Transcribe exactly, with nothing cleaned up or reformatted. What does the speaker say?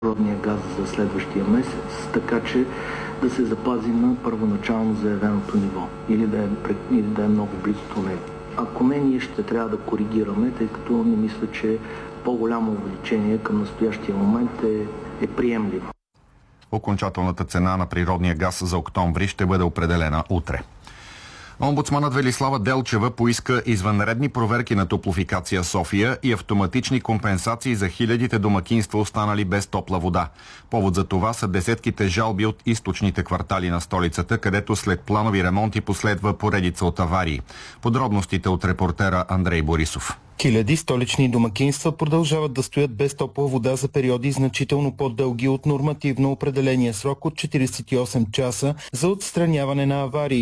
природния газ за следващия месец, така че да се запази на първоначално заявеното ниво или да е, или да е много близо до него. Ако не, ние ще трябва да коригираме, тъй като не мисля, че по-голямо увеличение към настоящия момент е, е приемливо. Окончателната цена на природния газ за октомври ще бъде определена утре. Омбудсманът Велислава Делчева поиска извънредни проверки на Топлофикация София и автоматични компенсации за хилядите домакинства, останали без топла вода. Повод за това са десетките жалби от източните квартали на столицата, където след планови ремонти последва поредица от аварии. Подробностите от репортера Андрей Борисов. Хиляди столични домакинства продължават да стоят без топла вода за периоди значително по-дълги от нормативно определения срок от четиридесет и осем часа за отстраняване на аварии.